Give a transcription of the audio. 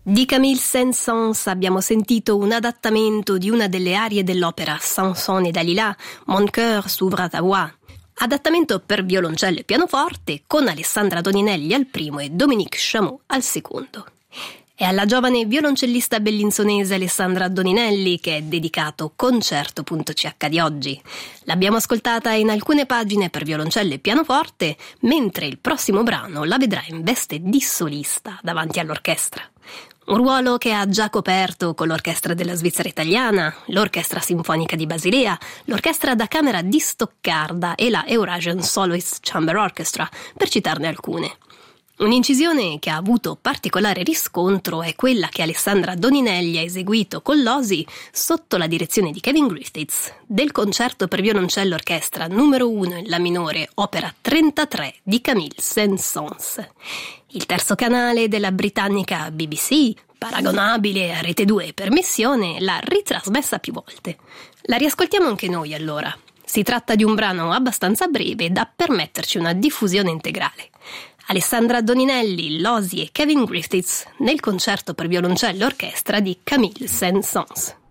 Di Camille Saint-Saëns abbiamo sentito un adattamento di una delle arie dell'opera Samson et Dalila, Mon cœur s'ouvre à ta voix. Adattamento per violoncello e pianoforte con Alessandra Doninelli al primo e Dominique Chameau al secondo. È alla giovane violoncellista bellinzonese Alessandra Doninelli che è dedicato Concerto.ch di oggi. L'abbiamo ascoltata in alcune pagine per violoncello e pianoforte, mentre il prossimo brano la vedrà in veste di solista davanti all'orchestra. Un ruolo che ha già coperto con l'Orchestra della Svizzera Italiana, l'Orchestra Sinfonica di Basilea, l'Orchestra da Camera di Stoccarda e la Eurasian Soloist Chamber Orchestra, per citarne alcune. Un'incisione che ha avuto particolare riscontro è quella che Alessandra Doninelli ha eseguito con l'Osi sotto la direzione di Kevin Griffiths del concerto per violoncello orchestra numero 1 in La minore, opera 33 di Camille Saint-Saëns. Il terzo canale della britannica BBC, paragonabile a Rete 2 per missione, l'ha ritrasmessa più volte. La riascoltiamo anche noi allora. Si tratta di un brano abbastanza breve da permetterci una diffusione integrale. Alessandra Doninelli, l'Osi e Kevin Griffiths nel concerto per violoncello orchestra di Camille Saint-Saëns.